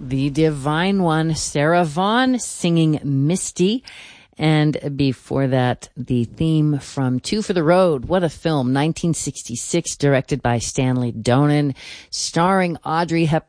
the divine one, Sarah Vaughan, singing Misty. And before that, the theme from Two for the Road. What a film. 1966, directed by Stanley Donen, starring Audrey Hepburn.